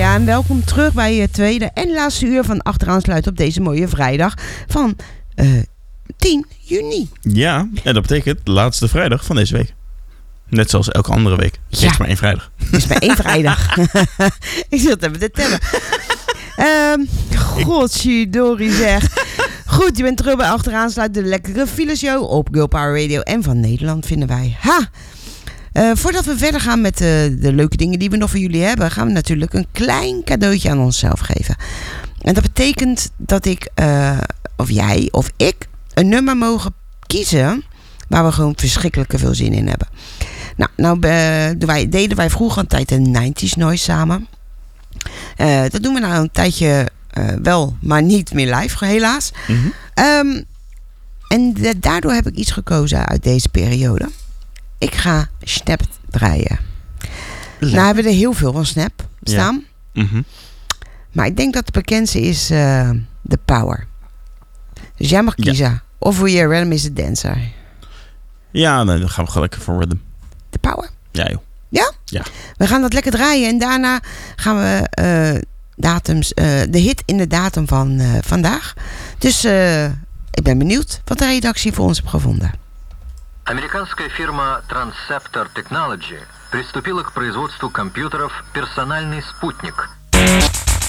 Ja, en welkom terug bij het tweede en laatste uur van Achteraan Sluiten op deze mooie vrijdag van 10 juni. Ja, en dat betekent de laatste vrijdag van deze week. Net zoals elke andere week. Het is maar één vrijdag. Het is maar één vrijdag. Ik zit even te tellen. Godzijdorie zeg. Goed, je bent terug bij Achteraan Sluiten, de lekkere fileshow op Girl Power Radio en van Nederland vinden wij. Voordat we verder gaan met de leuke dingen die we nog voor jullie hebben, gaan we natuurlijk een klein cadeautje aan onszelf geven. En dat betekent dat ik, of jij of ik, een nummer mogen kiezen waar we gewoon verschrikkelijk veel zin in hebben. Nou deden wij vroeger een tijd de 90s noise samen. Dat doen we nou een tijdje wel, maar niet meer live, helaas. Mm-hmm. En daardoor heb ik iets gekozen uit deze periode. Ik ga Snap draaien. Nou hebben we er heel veel van Snap staan. Ja. Mm-hmm. Maar ik denk dat de bekendste is The Power. Dus jij mag kiezen. Ja. Of wil je Rhythm is a Dancer? Ja, dan gaan we gelijk voor Rhythm. The Power? Ja, joh. Ja? Ja. We gaan dat lekker draaien. En daarna gaan we de hit in de datum van vandaag. Dus ik ben benieuwd wat de redactie voor ons heeft gevonden. Американская фирма Transceptor Technology приступила к производству компьютеров «Персональный спутник».